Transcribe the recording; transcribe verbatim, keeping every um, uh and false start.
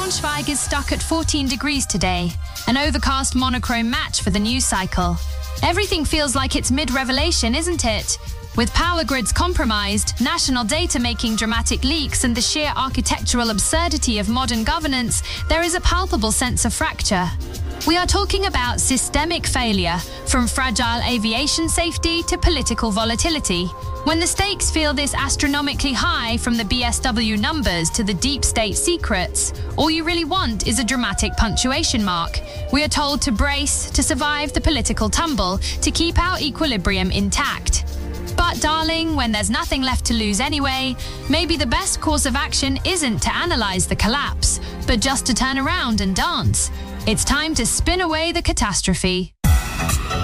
Braunschweig is stuck at fourteen degrees today, an overcast monochrome match for the news cycle. Everything feels like it's mid-revelation, isn't it? With power grids compromised, national data making dramatic leaks, and the sheer architectural absurdity of modern governance, there is a palpable sense of fracture. We are talking about systemic failure, from fragile aviation safety to political volatility. When the stakes feel this astronomically high, from the B S W numbers to the deep state secrets, all you really want is a dramatic punctuation mark. We are told to brace, to survive the political tumble, to keep our equilibrium intact. But darling, when there's nothing left to lose anyway, maybe the best course of action isn't to analyze the collapse, but just to turn around and dance. It's time to spin away the catastrophe.